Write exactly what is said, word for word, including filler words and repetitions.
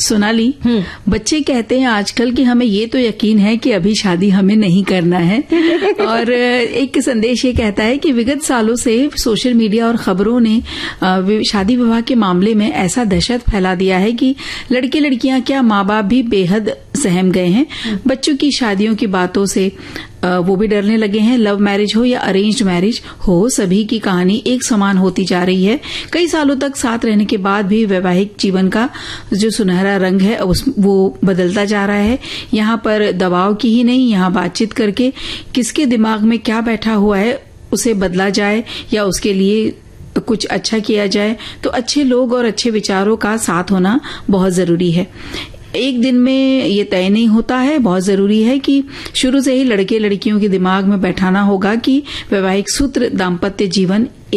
सोनाली, बच्चे कहते हैं आजकल कि हमें ये तो यकीन है कि अभी शादी हमें नहीं करना है और एक संदेश ये कहता है कि विगत सालों से सोशल मीडिया और खबरों ने शादी विवाह के मामले में ऐसा दहशत फैला दिया है कि लड़के लड़कियां क्या माँ बाप भी बेहद सहम गए हैं। बच्चों की शादियों की बातों से वो भी डरने लगे हैं। लव मैरिज हो या अरेंज्ड मैरिज हो, सभी की कहानी एक समान होती जा रही है। कई सालों तक साथ रहने के बाद भी वैवाहिक जीवन का जो सुनहरा रंग है उस वो बदलता जा रहा है। यहाँ पर दबाव की ही नहीं, यहाँ बातचीत करके किसके दिमाग में क्या बैठा हुआ है उसे बदला जाए या उसके लिए कुछ अच्छा किया जाए। तो अच्छे लोग और अच्छे विचारों का साथ होना बहुत जरूरी है। एक दिन में ये तय नहीं होता है। बहुत जरूरी है कि शुरू से ही लड़के लड़कियों के दिमाग में बैठाना होगा कि वैवाहिक सूत्र दाम्पत्य जीवन